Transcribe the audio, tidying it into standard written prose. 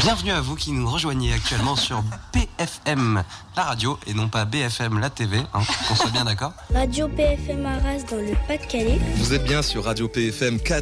Bienvenue à vous qui nous rejoignez actuellement sur BFM, la radio, et non pas BFM, la TV, qu'on soit bien d'accord. Radio PFM Arras dans le Pas-de-Calais. Vous êtes bien sur Radio PFM 4.